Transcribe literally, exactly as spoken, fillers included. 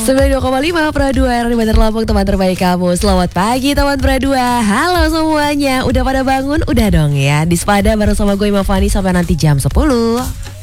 sembilan puluh dua koma lima Pro dua R di Bandar Lampung, teman terbaik kamu. Selamat pagi teman Pro dua. Halo semuanya, udah pada bangun? Udah dong ya. Di Sepada bareng sama gue Imam Fani sampai nanti jam sepuluh.